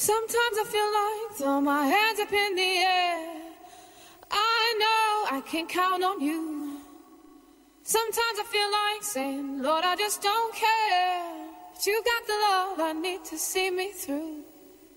Sometimes I feel like throw my hands up in the air. I know I can count on you. Sometimes I feel like saying, Lord, I just don't care. But you got the love I need to see me through.